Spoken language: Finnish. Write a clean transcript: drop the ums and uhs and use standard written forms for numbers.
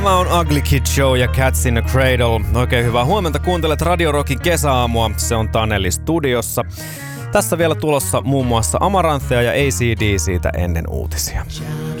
Tämä on Ugly Kid Show ja Cats in the Cradle. Oikein hyvää huomenta, kuuntelet Radio Rockin kesäaamua. Se on Taneli studiossa. Tässä vielä tulossa muun muassa Amaranthea ja ACDC:tä ennen uutisia.